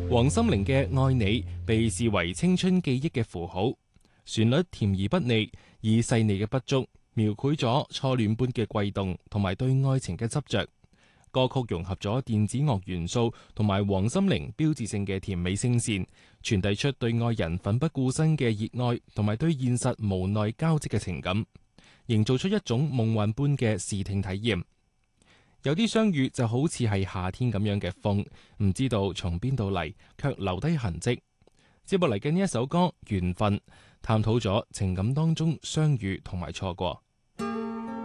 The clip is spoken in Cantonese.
王心凌嘅《愛你》被視為青春記憶嘅符號，旋律甜而不膩，以細膩嘅筆觸描繪咗初戀般嘅悸動同埋對愛情嘅執着。歌曲融合咗電子樂元素同埋王心凌標誌性嘅甜美聲線，傳遞出對愛人奮不顧身嘅熱愛同埋對現實無奈交織嘅情感，營造出一種夢幻般嘅視聽體驗。有啲相遇就好似係夏天咁樣嘅風，唔知道從邊度嚟，卻留低痕跡。接落嚟嘅呢一首歌《緣分》，探討咗情感當中相遇同埋錯過。